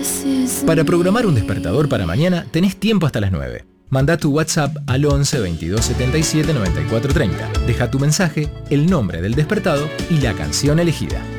Para programar un despertador para mañana, tenés tiempo hasta las 9. Manda tu WhatsApp al 11 22 77 94 30. Deja tu mensaje, el nombre del despertado y la canción elegida.